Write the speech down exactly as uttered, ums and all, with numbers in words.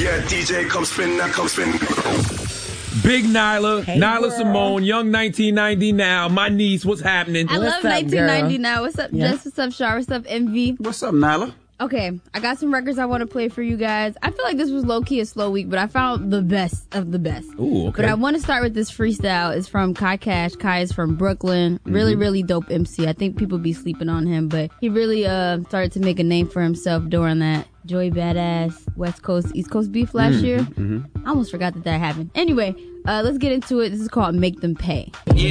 Yeah, D J, come spin that, come spin. Big Nyla, Hey, Nyla girl. Simone, young nineteen ninety now. My niece, what's happening? I What's love up, nineteen ninety girl? now. What's up, Yeah. Jess? What's up, Shar? What's up, Envy? What's up, Nyla? Okay, I got some records I want to play for you guys. I feel like this was low-key a slow week, but I found the best of the best. Ooh, okay. But I want to start with this freestyle. It's from Kai Cash. Kai is from Brooklyn. Really, Mm-hmm. really dope M C. I think people be sleeping on him, but he really uh started to make a name for himself during that Joey Badass West Coast, East Coast beef last Mm-hmm. year. I almost forgot that that happened. Anyway, uh, let's get into it. This is called Make Them Pay.